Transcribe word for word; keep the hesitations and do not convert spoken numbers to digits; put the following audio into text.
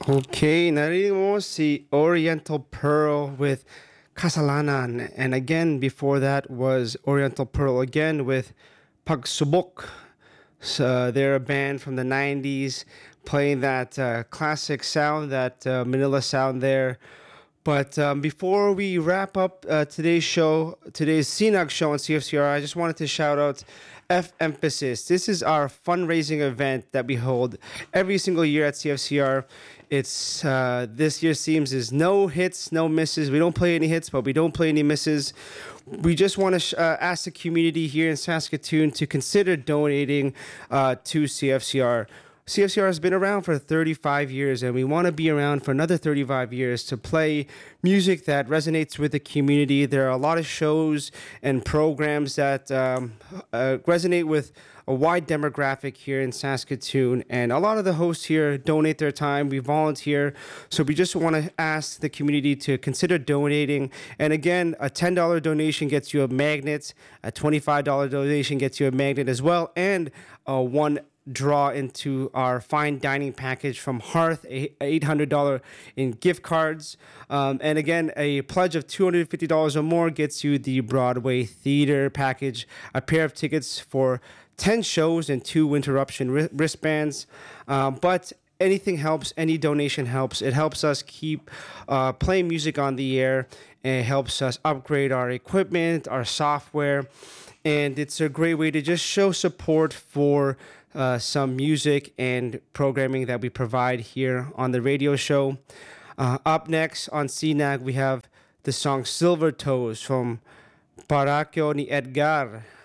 Okay, narinig mo si Oriental Pearl with Kasalanan. And again, before that was Oriental Pearl again with Pagsubok. So they're a band from the nineties playing that uh, classic sound, that uh, Manila sound there. But um, before we wrap up uh, today's show, today's C N O G show on C F C R, I just wanted to shout out F Emphasis. This is our fundraising event that we hold every single year at C F C R. It's uh, this year's themes is no hits, no misses. We don't play any hits, but we don't play any misses. We just want to sh- uh, ask the community here in Saskatoon to consider donating uh, to C F C R. C F C R has been around for thirty-five years, and we want to be around for another thirty-five years to play music that resonates with the community. There are a lot of shows and programs that um, uh, resonate with a wide demographic here in Saskatoon, and a lot of the hosts here donate their time. We volunteer, so we just want to ask the community to consider donating. And again, a ten dollars donation gets you a magnet, a twenty-five dollars donation gets you a magnet as well, and a one draw into our fine dining package from Hearth, eight hundred dollars in gift cards. Um, and again, a pledge of two hundred fifty dollars or more gets you the Broadway Theater package, a pair of tickets for ten shows and two interruption wri- wristbands. Um, but anything helps, any donation helps. It helps us keep uh, playing music on the air, and it helps us upgrade our equipment, our software. And it's a great way to just show support for uh, some music and programming that we provide here on the radio show. Uh, up next on C N A G, we have the song Silver Toes from Paracchio ni Edgar.